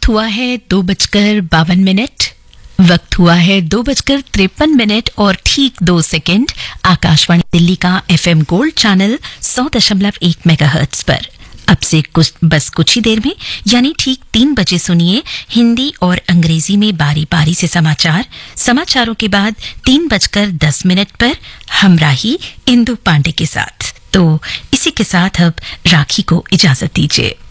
वक्त हुआ है 2:52। वक्त हुआ है 2:53 और ठीक 2 सेकंड। आकाशवाणी दिल्ली का एफएम गोल्ड चैनल 100.1 मेगाहर्ट्ज पर अब से कुछ ही देर में यानी ठीक 3 बजे सुनिए हिंदी और अंग्रेजी में बारी बारी से समाचारों के बाद 3:10 पर हमराही इंदु पांडे के साथ। तो इसी के साथ अब राखी को इजाजत दीजिए।